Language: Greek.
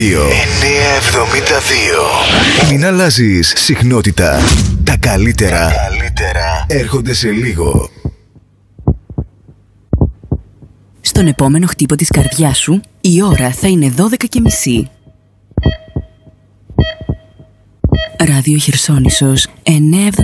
972. Μην αλλάζεις συχνότητα. Τα καλύτερα έρχονται σε λίγο. Στον επόμενο χτύπο της καρδιάς σου, η ώρα θα είναι 12:30. Ράδιο Χερσόνησος 972.